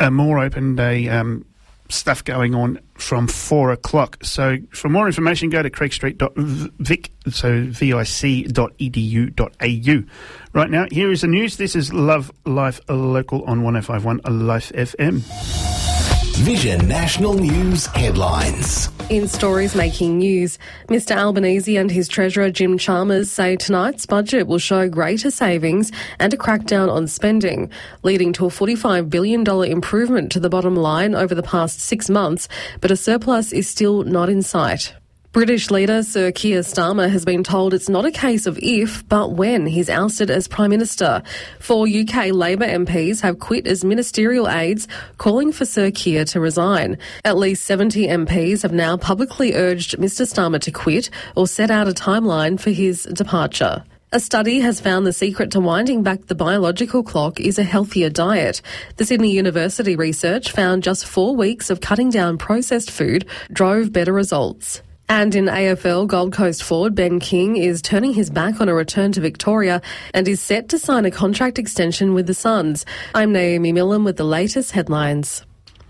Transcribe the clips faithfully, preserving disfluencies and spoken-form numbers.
uh, more open day um, stuff going on from four o'clock. So for more information, go to creek street dot vic, so vic dot e d u dot a u. Right now, here is the news. This is Love Life Local on one oh five point one Life F M. Vision National News headlines. In stories making news, Mister Albanese and his Treasurer Jim Chalmers say tonight's budget will show greater savings and a crackdown on spending, leading to a forty-five billion dollars improvement to the bottom line over the past six months, but a surplus is still not in sight. British leader Sir Keir Starmer has been told it's not a case of if, but when he's ousted as Prime Minister. Four U K Labour M Ps have quit as ministerial aides, calling for Sir Keir to resign. At least seventy M Ps have now publicly urged Mister Starmer to quit or set out a timeline for his departure. A study has found the secret to winding back the biological clock is a healthier diet. The Sydney University research found just four weeks of cutting down processed food drove better results. And in A F L, Gold Coast forward Ben King is turning his back on a return to Victoria and is set to sign a contract extension with the Suns. I'm Naomi Millen with the latest headlines.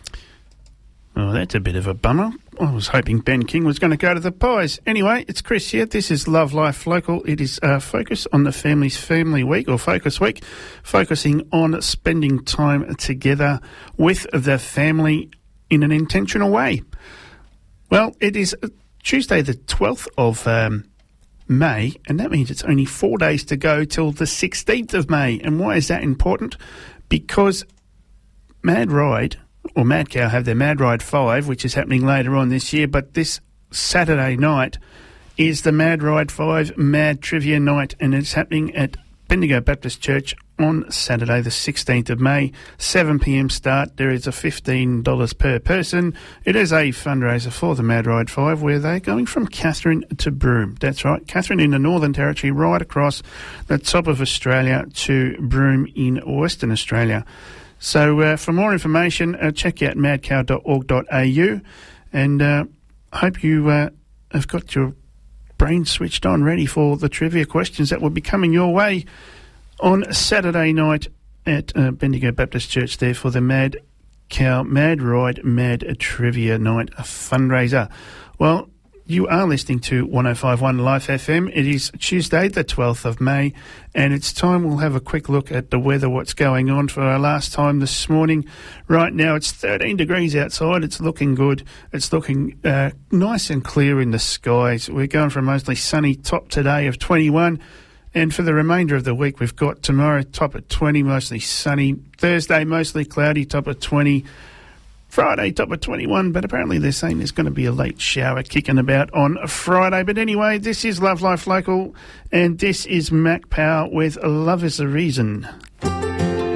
Oh, that's a bit of a bummer. I was hoping Ben King was going to go to the Pies. Anyway, it's Chris here. This is Love Life Local. It is uh, Focus on the Family's Family Week, or Focus Week, focusing on spending time together with the family in an intentional way. Well, it is Tuesday the twelfth of um, May, and that means it's only four days to go till the sixteenth of May. And why is that important? Because Mad Ride, or Mad Cow, have their Mad Ride five, which is happening later on this year, but this Saturday night is the Mad Ride five Mad Trivia Night, and it's happening at Bendigo Baptist Church on Saturday the sixteenth of May, seven p m start. There is a fifteen dollars per person. It is a fundraiser for the Mad Ride five, where they're going from Katherine to Broome. That's right, Katherine in the Northern Territory, right across the top of Australia to Broome in Western Australia. So uh, for more information, uh, check out mad cow dot org dot a u, and uh, I hope you uh, have got your brain switched on, ready for the trivia questions that will be coming your way on Saturday night at uh, Bendigo Baptist Church there for the Mad Cow Mad Ride Mad Trivia Night fundraiser. Well, you are listening to one oh five point one Life F M. It is Tuesday the twelfth of May, and it's time we'll have a quick look at the weather, what's going on for our last time this morning. Right now it's thirteen degrees outside. It's looking good. It's looking uh, nice and clear in the skies. We're going for a mostly sunny top today of twenty-one, and for the remainder of the week we've got tomorrow top at twenty, mostly sunny. Thursday mostly cloudy, top at twenty. Friday, top of twenty-one, but apparently they're saying there's going to be a late shower kicking about on Friday. But anyway, this is Love Life Local, and this is Mac Power with Love is the Reason.